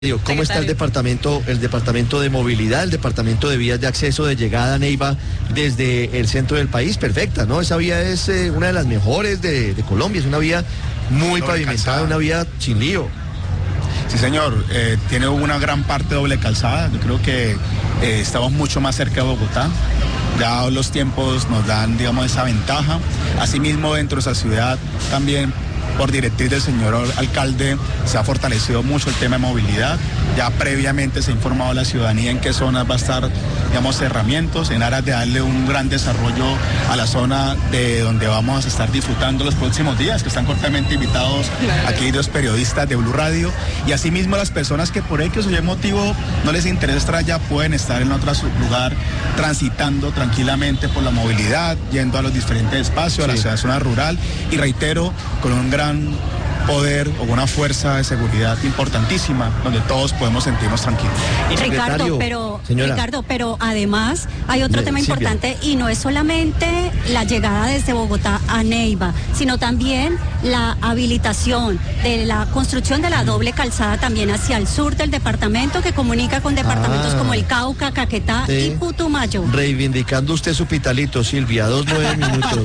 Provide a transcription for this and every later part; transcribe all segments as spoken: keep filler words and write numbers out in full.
¿Cómo está el departamento, el departamento de movilidad, el departamento de vías de acceso de llegada a Neiva desde el centro del país? Perfecta, ¿no? Esa vía es eh, una de las mejores de, de Colombia, es una vía muy doble pavimentada, calzada. Una vía sin lío. Sí, señor, eh, tiene una gran parte doble calzada. Yo creo que eh, estamos mucho más cerca de Bogotá. Ya los tiempos nos dan, digamos, esa ventaja. Asimismo, dentro de esa ciudad también, por directriz del señor alcalde, se ha fortalecido mucho el tema de movilidad. Ya previamente se ha informado a la ciudadanía en qué zonas va a estar, digamos, cerramientos, en aras de darle un gran desarrollo a la zona de donde vamos a estar disfrutando los próximos días, que están cordialmente invitados aquí los periodistas de Blue Radio. Y asimismo las personas que por X o Y motivo no les interesa estar allá, pueden estar en otro lugar transitando tranquilamente por la movilidad, yendo a los diferentes espacios, sí, a la ciudad, zona rural, y reitero, con un gran poder o una fuerza de seguridad importantísima donde todos podemos sentirnos tranquilos. Ricardo, pero señora. Ricardo, pero además hay otro de, tema Silvia. importante, y no es solamente la llegada desde Bogotá a Neiva, sino también la habilitación de la construcción de la doble calzada también hacia el sur del departamento, que comunica con departamentos ah, como el Cauca, Caquetá sí. y Putumayo. Reivindicando usted su pitalito, Silvia, dos nueve minutos.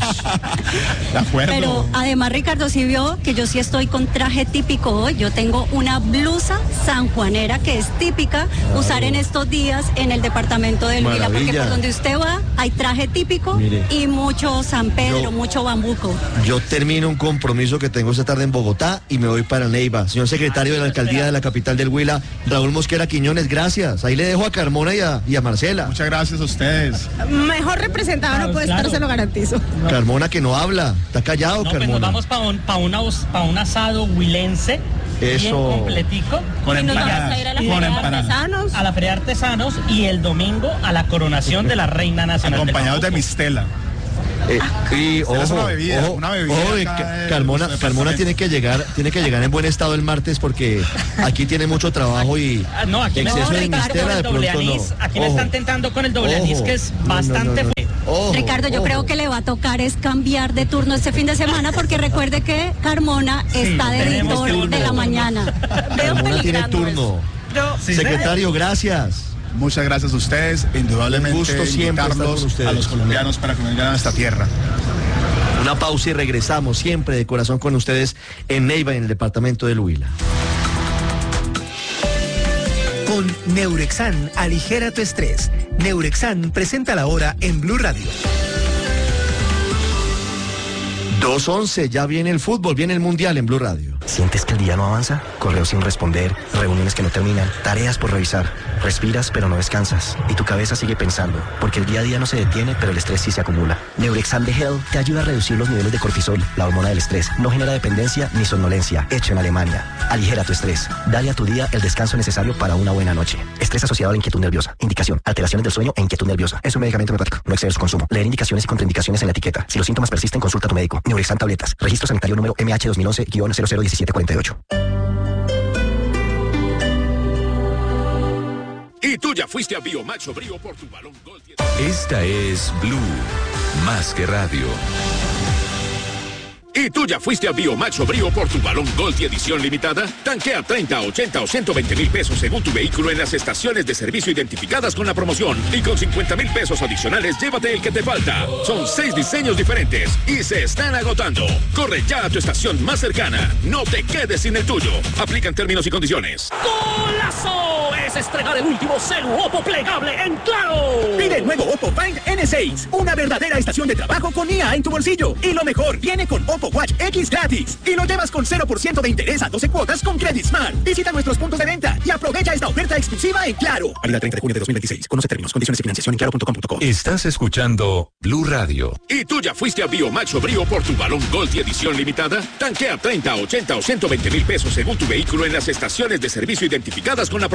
De acuerdo. Pero además, Ricardo, sí vio que yo sí estoy con traje típico hoy. Yo tengo una blusa sanjuanera que es típica claro. usar en estos días en el departamento del Huila, porque por donde usted va hay traje típico. Mire, y mucho San Pedro, yo, mucho bambuco. Yo termino un compromiso que tengo esta tarde en Bogotá y me voy para Neiva. Señor secretario de la alcaldía de la capital del Huila, Raúl Mosquera Quiñones, gracias. Ahí le dejo a Carmona y a, y a Marcela. Muchas gracias a ustedes. Mejor representado claro, no puede claro. estar, se lo garantizo. No. Carmona que no habla, está callado, no, Carmona. Pues nos vamos para un, pa una, pa un asado huilense. Eso. Bien completico. Con empanadas. A, ir a, la con empanadas. a la feria de artesanos y el domingo a la coronación de la Reina Nacional. Acompañados de Mistela. Eh, y ojo, es una bebida, ojo, una bebida ojo, Carmona, Carmona tiene que llegar, tiene que llegar en buen estado el martes porque aquí tiene mucho trabajo y aquí, no, aquí exceso no, de mistela de pronto anís, no. Aquí le están tentando con el doble anís, que es bastante no, no, no, no. Ojo, Ricardo, yo ojo. creo que le va a tocar es cambiar de turno este fin de semana, porque recuerde que Carmona sí, está de editor turno, de la mañana. Carmona tiene turno. Yo, sí, secretario, gracias. Muchas gracias a ustedes, indudablemente un gusto siempre estar con ustedes. A los colombianos para que vengan a esta tierra. Una pausa y regresamos siempre de corazón con ustedes en Neiva, en el departamento del Huila. Con Neurexan, aligera tu estrés. Neurexan presenta la hora en Blue Radio. dos once, ya viene el fútbol, viene el Mundial en Blue Radio. ¿Sientes que el día no avanza? Correos sin responder, reuniones que no terminan, tareas por revisar. Respiras pero no descansas y tu cabeza sigue pensando, porque el día a día no se detiene, pero el estrés sí se acumula. Neurexam de Hell te ayuda a reducir los niveles de cortisol, la hormona del estrés. No genera dependencia ni somnolencia. Hecho en Alemania. Aligera tu estrés. Dale a tu día el descanso necesario para una buena noche. Estrés asociado a la inquietud nerviosa. Indicación: alteraciones del sueño e inquietud nerviosa. Es un medicamento homeopático. No exceder su consumo. Leer indicaciones y contraindicaciones en la etiqueta. Si los síntomas persisten, consulta a tu médico. Neurexam tabletas. Registro sanitario número M H dos mil once guion cero cero uno siete cuatro ocho. Y tú ya fuiste a Biomax o Brío por tu balón Gol. Esta es Blue, más que radio. ¿Y tú ya fuiste a Biomax o Brío por tu balón Gold y edición limitada? Tanquea treinta, ochenta o ciento veinte mil pesos según tu vehículo en las estaciones de servicio identificadas con la promoción. Y con cincuenta mil pesos adicionales, llévate el que te falta. Son seis diseños diferentes y se están agotando. Corre ya a tu estación más cercana. No te quedes sin el tuyo. Aplican términos y condiciones. ¡Golazo! Es estrenar el último celu Oppo plegable en Claro. Pide el nuevo Oppo Find N seis. Una verdadera estación de trabajo con I A en tu bolsillo. Y lo mejor, viene con Oppo Watch X gratis y lo llevas con cero por ciento de interés a doce cuotas con Credit Smart. Visita nuestros puntos de venta y aprovecha esta oferta exclusiva en Claro. Válida treinta de junio de dos mil veintiséis. Conoce términos, condiciones y financiación en claro punto com punto co. Estás escuchando Blue Radio. ¿Y tú ya fuiste a Biomax o Brío por tu balón Gold y edición limitada? Tanquea treinta, ochenta o ciento veinte mil pesos según tu vehículo en las estaciones de servicio identificadas con la promoción.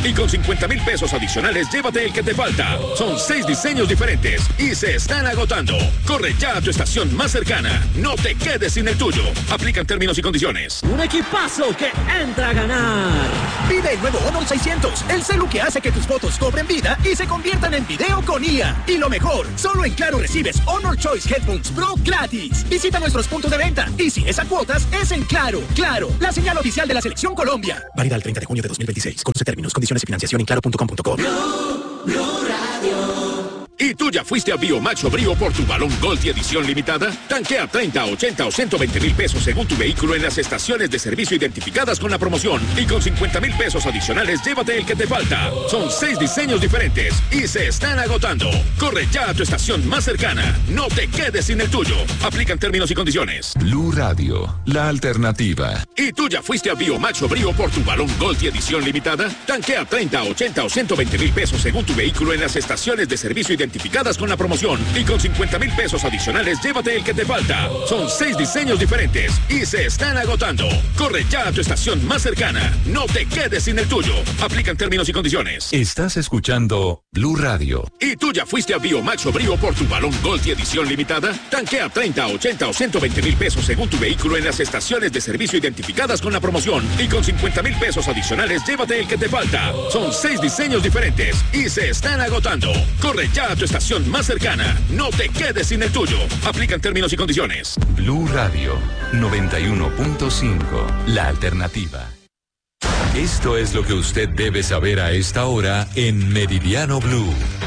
Y con cincuenta mil pesos adicionales, llévate el que te falta. Son seis diseños diferentes y se están agotando. Corre ya a tu estación más cercana. No te quedes sin el tuyo. Aplican términos y condiciones. Un equipazo que entra a ganar. Vive el nuevo Honor seiscientos, el celu que hace que tus fotos cobren vida y se conviertan en video con I A. Y lo mejor, solo en Claro recibes Honor Choice Headphones Pro gratis. Visita nuestros puntos de venta y si es a cuotas, es en Claro. Claro, la señal oficial de la Selección Colombia. Válida el treinta de junio de dos mil veintiséis. Conoce términos, condiciones y financiación en claro punto com punto co. Blue, Blue Radio. ¿Y tú ya fuiste a Biomax o Brío por tu balón Gold y edición limitada? Tanquea treinta, ochenta o ciento veinte mil pesos según tu vehículo en las estaciones de servicio identificadas con la promoción. Y con cincuenta mil pesos adicionales, llévate el que te falta. Son seis diseños diferentes y se están agotando. Corre ya a tu estación más cercana. No te quedes sin el tuyo. Aplican términos y condiciones. Blue Radio, la alternativa. ¿Y tú ya fuiste a Biomax o Brío por tu balón Gold y edición limitada? Tanquea treinta, ochenta o ciento veinte mil pesos según tu vehículo en las estaciones de servicio identificadas identificadas con la promoción y con cincuenta mil pesos adicionales, llévate el que te falta. Son seis diseños diferentes y se están agotando. Corre ya a tu estación más cercana. No te quedes sin el tuyo. Aplican términos y condiciones. Estás escuchando Blue Radio. ¿Y tú ya fuiste a Biomax o Brío por tu balón Gold y edición limitada? Tanquea treinta, ochenta o ciento veinte mil pesos según tu vehículo en las estaciones de servicio identificadas con la promoción y con cincuenta mil pesos adicionales, llévate el que te falta. Son seis diseños diferentes y se están agotando. Corre ya a tu estación más cercana. No te quedes sin el tuyo. Aplican términos y condiciones. Blue Radio noventa y uno punto cinco, la alternativa. Esto es lo que usted debe saber a esta hora en Meridiano Blue.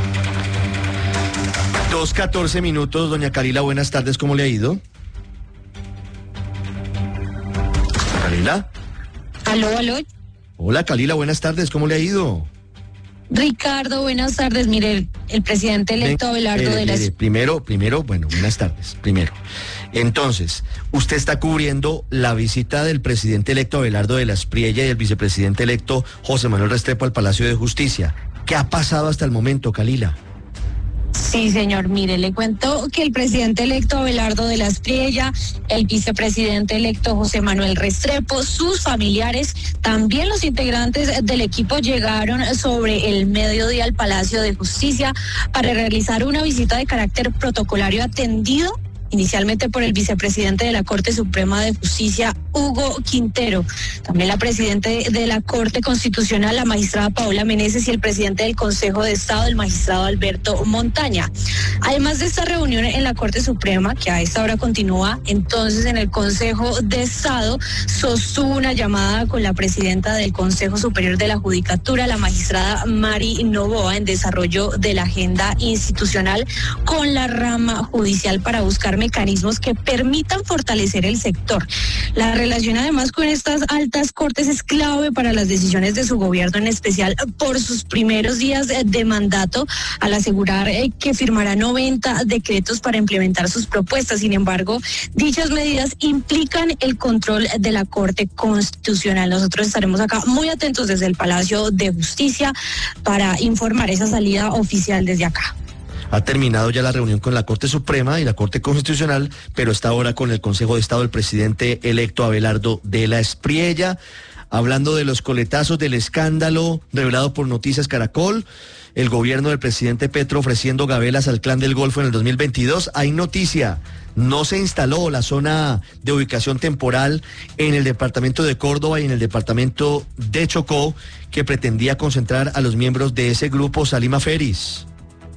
dos catorce minutos, doña Calila, buenas tardes, ¿cómo le ha ido? ¿Calila? Aló, aló. Hola, Calila, buenas tardes, ¿cómo le ha ido? Ricardo, buenas tardes. Mire, el, el presidente electo Abelardo mire, de las... Mire, primero, primero, bueno, buenas tardes, primero. Entonces, usted está cubriendo la visita del presidente electo Abelardo de la Espriella y del vicepresidente electo José Manuel Restrepo al Palacio de Justicia. ¿Qué ha pasado hasta el momento, Calila? Sí, señor. Mire, le cuento que el presidente electo Abelardo de la Espriella, el vicepresidente electo José Manuel Restrepo, sus familiares, también los integrantes del equipo llegaron sobre el mediodía al Palacio de Justicia para realizar una visita de carácter protocolario atendido inicialmente por el vicepresidente de la Corte Suprema de Justicia, Hugo Quintero, también la presidenta de la Corte Constitucional, la magistrada Paola Meneses, y el presidente del Consejo de Estado, el magistrado Alberto Montaña. Además de esta reunión en la Corte Suprema, que a esta hora continúa, entonces en el Consejo de Estado sostuvo una llamada con la presidenta del Consejo Superior de la Judicatura, la magistrada Mari Novoa, en desarrollo de la agenda institucional con la rama judicial para buscar mecanismos que permitan fortalecer el sector. La relación además con estas altas cortes es clave para las decisiones de su gobierno, en especial por sus primeros días de, de mandato, al asegurar eh, que firmará noventa decretos para implementar sus propuestas. Sin embargo, dichas medidas implican el control de la Corte Constitucional. Nosotros estaremos acá muy atentos desde el Palacio de Justicia para informar esa salida oficial desde acá. Ha terminado ya la reunión con la Corte Suprema y la Corte Constitucional, pero está ahora con el Consejo de Estado el presidente electo Abelardo de la Espriella, hablando de los coletazos del escándalo revelado por Noticias Caracol, el gobierno del presidente Petro ofreciendo gabelas al Clan del Golfo en el dos mil veintidós. Hay noticia, no se instaló la zona de ubicación temporal en el departamento de Córdoba y en el departamento de Chocó, que pretendía concentrar a los miembros de ese grupo. Salima Feris.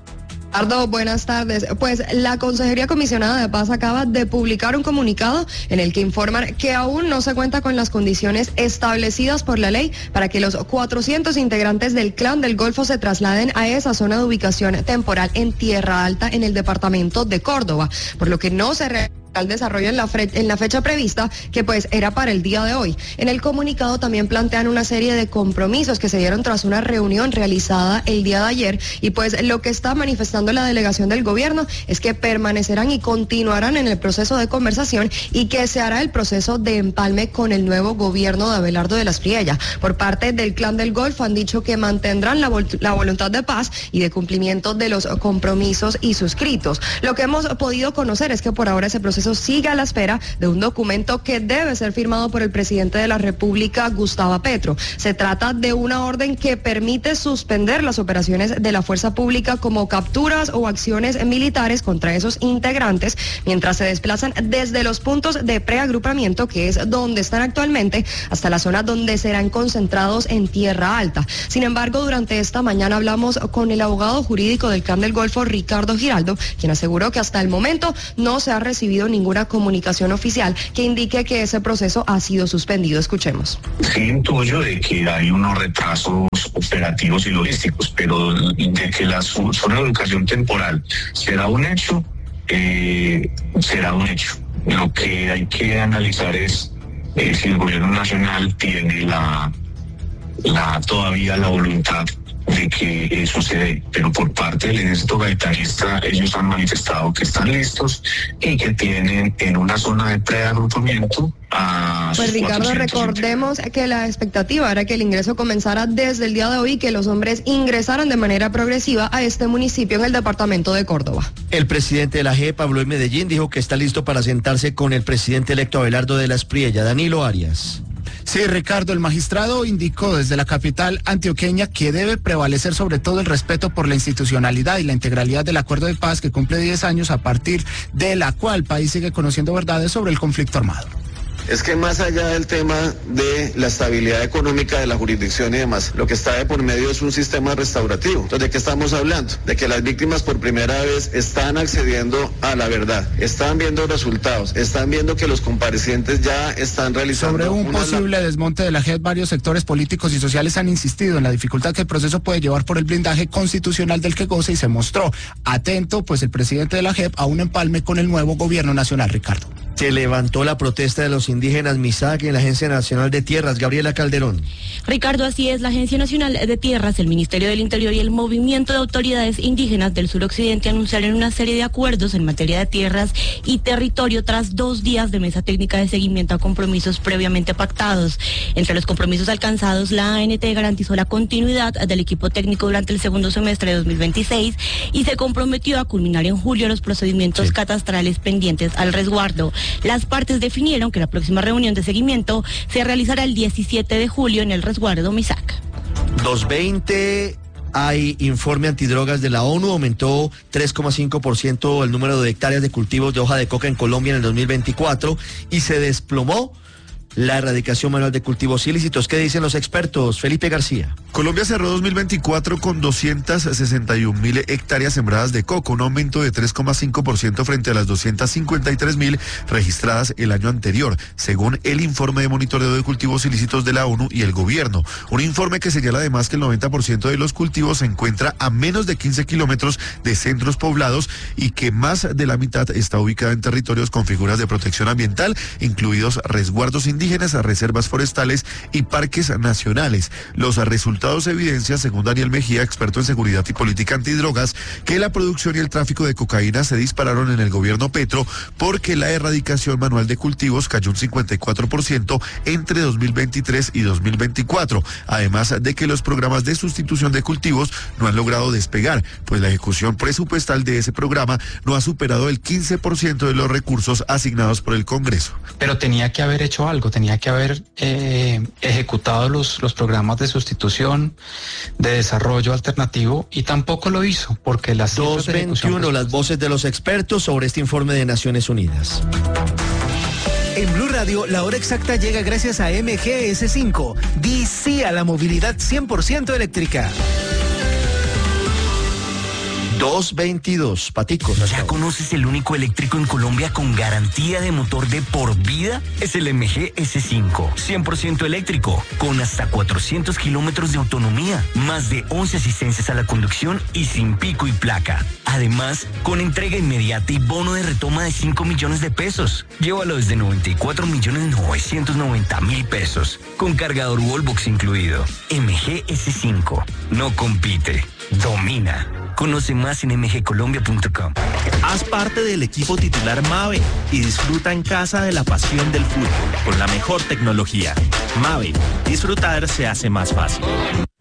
Ardo, buenas tardes. Pues la Consejería Comisionada de Paz acaba de publicar un comunicado en el que informan que aún no se cuenta con las condiciones establecidas por la ley para que los cuatrocientos integrantes del Clan del Golfo se trasladen a esa zona de ubicación temporal en Tierra Alta, en el departamento de Córdoba, por lo que no se re- al desarrollo en la, fre- en la fecha prevista, que pues era para el día de hoy. En el comunicado también plantean una serie de compromisos que se dieron tras una reunión realizada el día de ayer, y pues lo que está manifestando la delegación del gobierno es que permanecerán y continuarán en el proceso de conversación y que se hará el proceso de empalme con el nuevo gobierno de Abelardo de la Espriella. Por parte del Clan del Golfo han dicho que mantendrán la, vol- la voluntad de paz y de cumplimiento de los compromisos y suscritos. Lo que hemos podido conocer es que por ahora ese proceso Congreso sigue a la espera de un documento que debe ser firmado por el presidente de la República, Gustavo Petro. Se trata de una orden que permite suspender las operaciones de la fuerza pública como capturas o acciones militares contra esos integrantes mientras se desplazan desde los puntos de preagrupamiento, que es donde están actualmente, hasta la zona donde serán concentrados en Tierra Alta. Sin embargo, durante esta mañana hablamos con el abogado jurídico del Clan del Golfo, Ricardo Giraldo, quien aseguró que hasta el momento no se ha recibido ninguna comunicación oficial que indique que ese proceso ha sido suspendido. Escuchemos. Sí intuyo de que hay unos retrasos operativos y logísticos, pero de que la zona de ubicación temporal será un hecho, eh, será un hecho. Lo que hay que analizar es eh, si el gobierno nacional tiene la, la todavía la voluntad de que eso se dé, pero por parte del ejército gaetanista ellos han manifestado que están listos y que tienen en una zona de preagrupamiento a... Pues Ricardo, recordemos que la expectativa era que el ingreso comenzara desde el día de hoy y que los hombres ingresaran de manera progresiva a este municipio en el departamento de Córdoba. El presidente de la J E P habló en Medellín, dijo que está listo para sentarse con el presidente electo Abelardo de la Espriella. Danilo Arias. Sí, Ricardo, el magistrado indicó desde la capital antioqueña que debe prevalecer sobre todo el respeto por la institucionalidad y la integralidad del acuerdo de paz que cumple diez años, a partir de la cual el país sigue conociendo verdades sobre el conflicto armado. Es que más allá del tema de la estabilidad económica de la jurisdicción y demás, lo que está de por medio es un sistema restaurativo. Entonces, ¿de qué estamos hablando? De que las víctimas por primera vez están accediendo a la verdad, están viendo resultados, están viendo que los comparecientes ya están realizando... Sobre un una... posible desmonte de la J E P, varios sectores políticos y sociales han insistido en la dificultad que el proceso puede llevar por el blindaje constitucional del que goza, y se mostró atento, pues, el presidente de la J E P a un empalme con el nuevo gobierno nacional. Ricardo. Se levantó la protesta de los indígenas Misak en la Agencia Nacional de Tierras. Gabriela Calderón. Ricardo, así es. La Agencia Nacional de Tierras, el Ministerio del Interior y el Movimiento de Autoridades Indígenas del Suroccidente anunciaron una serie de acuerdos en materia de tierras y territorio tras dos días de mesa técnica de seguimiento a compromisos previamente pactados. Entre los compromisos alcanzados, la A N T garantizó la continuidad del equipo técnico durante el segundo semestre de dos mil veintiséis y se comprometió a culminar en julio los procedimientos sí. catastrales pendientes al resguardo. Las partes definieron que la próxima reunión de seguimiento se realizará el diecisiete de julio en el resguardo Misak. dos veinte, hay informe antidrogas de la ONU, aumentó tres coma cinco por ciento el número de hectáreas de cultivos de hoja de coca en Colombia en el dos mil veinticuatro y se desplomó la erradicación manual de cultivos ilícitos. ¿Qué dicen los expertos? Felipe García. Colombia cerró dos mil veinticuatro con doscientas sesenta y un mil hectáreas sembradas de coco, un aumento de tres coma cinco por ciento frente a las doscientas cincuenta y tres mil registradas el año anterior, según el informe de monitoreo de cultivos ilícitos de la ONU y el gobierno. Un informe que señala además que el noventa por ciento de los cultivos se encuentra a menos de quince kilómetros de centros poblados y que más de la mitad está ubicada en territorios con figuras de protección ambiental, incluidos resguardos indígenas, reservas forestales y parques nacionales. Los resultados evidencian, según Daniel Mejía, experto en seguridad y política antidrogas, que la producción y el tráfico de cocaína se dispararon en el gobierno Petro porque la erradicación manual de cultivos cayó un cincuenta y cuatro por ciento entre dos mil veintitrés y dos mil veinticuatro, además de que los programas de sustitución de cultivos no han logrado despegar, pues la ejecución presupuestal de ese programa no ha superado el quince por ciento de los recursos asignados por el Congreso. Pero tenía que haber hecho algo, tenía que haber eh, ejecutado los, los programas de sustitución, de desarrollo alternativo, y tampoco lo hizo, porque las dos veintiuno, las voces de los expertos sobre este informe de Naciones Unidas. En Blue Radio, la hora exacta llega gracias a M G S cinco. Di sí a la movilidad cien por ciento eléctrica. dos veintidós, Paticos. ¿Ya conoces el único eléctrico en Colombia con garantía de motor de por vida? Es el M G S cinco, cien por ciento eléctrico, con hasta cuatrocientos kilómetros de autonomía, más de once asistencias a la conducción y sin pico y placa. Además, con entrega inmediata y bono de retoma de cinco millones de pesos. Llévalo desde noventa y cuatro millones novecientos noventa mil pesos, con cargador Wallbox incluido. M G S cinco, no compite, domina. Conoce más en m g colombia punto com. Haz parte del equipo titular Mave y disfruta en casa de la pasión del fútbol con la mejor tecnología. Mave, disfrutar se hace más fácil.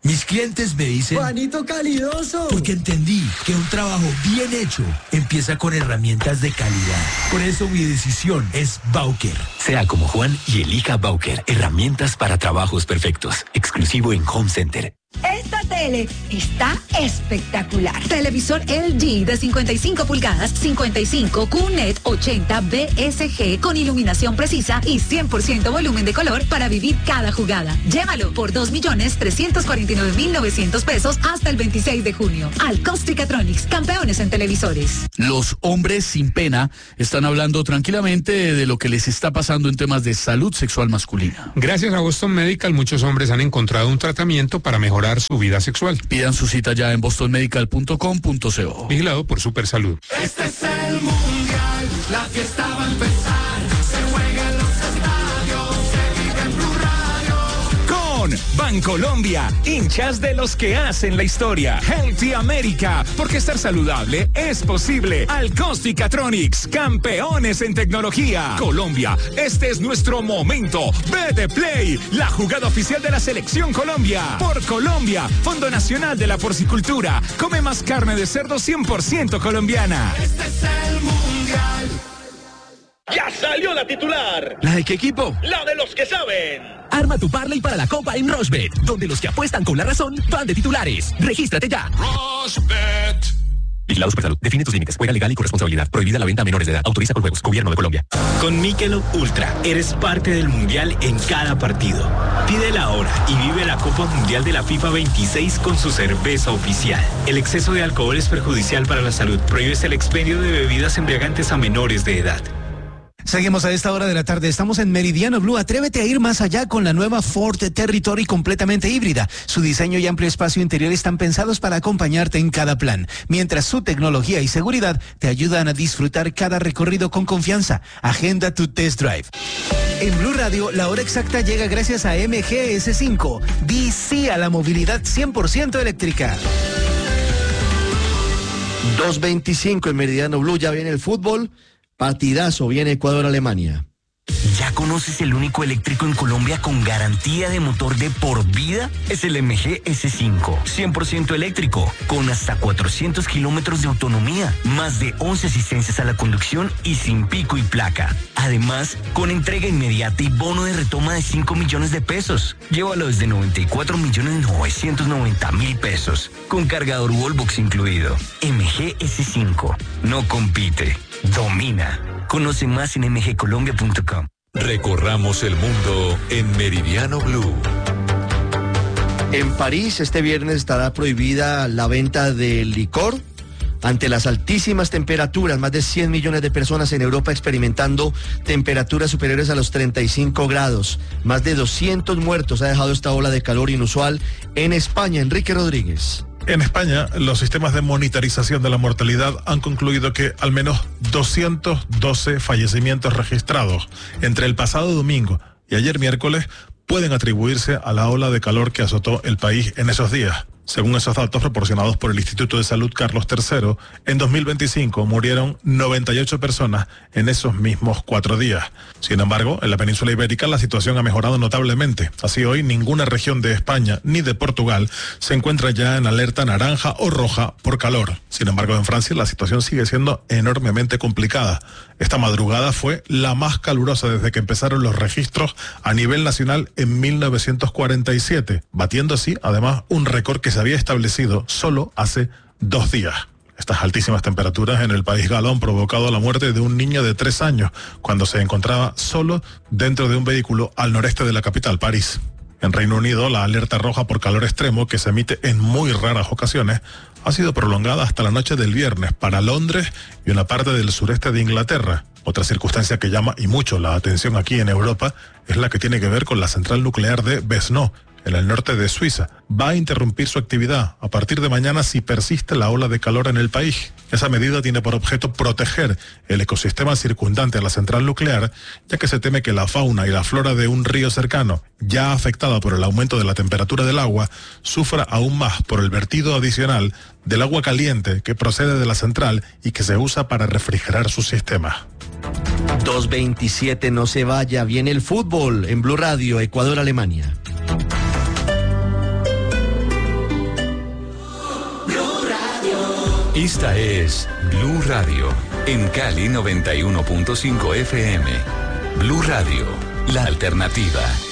Mis clientes me dicen... ¡Juanito calidoso! Porque entendí que un trabajo bien hecho empieza con herramientas de calidad. Por eso mi decisión es Bauker. Sea como Juan y elija Bauker. Herramientas para trabajos perfectos. Exclusivo en Home Center. Esta tele está espectacular. Televisor L G de cincuenta y cinco pulgadas, cincuenta y cinco Q N E T ochenta B S G con iluminación precisa y cien por ciento volumen de color para vivir cada jugada. Llévalo por dos millones trescientos cuarenta y nueve mil novecientos pesos hasta el veintiséis de junio. Alcostricatronics, campeones en televisores. Los hombres sin pena están hablando tranquilamente de lo que les está pasando en temas de salud sexual masculina. Gracias a Boston Medical, muchos hombres han encontrado un tratamiento para mejorar su vida sexual. Pidan su cita ya en boston medical punto com punto co. Vigilado por Supersalud. Este es el mundial, la fiesta va a empezar. Se juega en los estadios, se vive en Blue Radio. Con Bancolombia, hinchas de los que hacen la historia. Healthy America, porque estar saludable es posible. Alcostricatronics, campeones en tecnología. Colombia, este es nuestro momento. B de Play, la jugada oficial de la Selección Colombia. Por Colombia, Fondo Nacional de la Porcicultura. Come más carne de cerdo cien por ciento colombiana. Este es el mundial. ¡Ya salió la titular! ¿La de qué equipo? ¡La de los que saben! Arma tu parlay para la Copa en Rochebet, donde los que apuestan con la razón van de titulares. ¡Regístrate ya! Rochebet. Vigilado Supersalud. Define tus límites. Juega legal y con responsabilidad. Prohibida la venta a menores de edad. Autoriza con juegos. Gobierno de Colombia. Con Michelob Ultra eres parte del Mundial en cada partido. Pídela ahora y vive la Copa Mundial de la FIFA veintiséis con su cerveza oficial. El exceso de alcohol es perjudicial para la salud. Prohíbes el expendio de bebidas embriagantes a menores de edad. Seguimos a esta hora de la tarde. Estamos en Meridiano Blue. Atrévete a ir más allá con la nueva Ford Territory completamente híbrida. Su diseño y amplio espacio interior están pensados para acompañarte en cada plan, mientras su tecnología y seguridad te ayudan a disfrutar cada recorrido con confianza. Agenda tu test drive. En Blue Radio, la hora exacta llega gracias a M G S cinco. Di sí a la movilidad cien por ciento eléctrica. dos veinticinco en Meridiano Blue. Ya viene el fútbol. Partidazo, viene Ecuador-Alemania. ¿Ya conoces el único eléctrico en Colombia con garantía de motor de por vida? Es el M G S cinco. cien por ciento eléctrico, con hasta cuatrocientos kilómetros de autonomía, más de once asistencias a la conducción y sin pico y placa. Además, con entrega inmediata y bono de retoma de cinco millones de pesos. Llévalo desde noventa y cuatro millones novecientos noventa mil pesos, con cargador Wallbox incluido. M G S cinco. No compite, domina. Conoce más en m g colombia punto com. Recorramos el mundo en Meridiano Blue. En París este viernes estará prohibida la venta de licor ante las altísimas temperaturas. Más de cien millones de personas en Europa experimentando temperaturas superiores a los treinta y cinco grados. Más de doscientos muertos ha dejado esta ola de calor inusual en España. Enrique Rodríguez. En España, los sistemas de monitorización de la mortalidad han concluido que al menos doscientos doce fallecimientos registrados entre el pasado domingo y ayer miércoles pueden atribuirse a la ola de calor que azotó el país en esos días. Según esos datos proporcionados por el Instituto de Salud Carlos tercero, en dos mil veinticinco murieron noventa y ocho personas en esos mismos cuatro días. Sin embargo, en la península ibérica la situación ha mejorado notablemente. Así hoy ninguna región de España ni de Portugal se encuentra ya en alerta naranja o roja por calor. Sin embargo, en Francia la situación sigue siendo enormemente complicada. Esta madrugada fue la más calurosa desde que empezaron los registros a nivel nacional en mil novecientos cuarenta y siete, batiendo así además un récord que se había establecido solo hace dos días. Estas altísimas temperaturas en el país galo han provocado la muerte de un niño de tres años cuando se encontraba solo dentro de un vehículo al noreste de la capital, París. En Reino Unido, la alerta roja por calor extremo, que se emite en muy raras ocasiones, ha sido prolongada hasta la noche del viernes para Londres y una parte del sureste de Inglaterra. Otra circunstancia que llama y mucho la atención aquí en Europa es la que tiene que ver con la central nuclear de Besno, en el norte de Suiza. Va a interrumpir su actividad a partir de mañana si persiste la ola de calor en el país. Esa medida tiene por objeto proteger el ecosistema circundante a la central nuclear, ya que se teme que la fauna y la flora de un río cercano, ya afectada por el aumento de la temperatura del agua, sufra aún más por el vertido adicional del agua caliente que procede de la central y que se usa para refrigerar su sistema. dos veintisiete, no se vaya, viene el fútbol en Blue Radio, Ecuador-Alemania. Esta es Blue Radio, en Cali noventa y uno punto cinco F M. Blue Radio, la alternativa.